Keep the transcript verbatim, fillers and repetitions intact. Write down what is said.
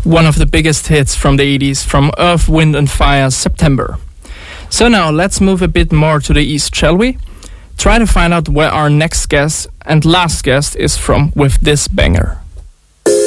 one of the biggest hits from the eighties from Earth, Wind and Fire's September. So now let's move a bit more to the east, shall we? Try to find out where our next guest and last guest is from with this banger.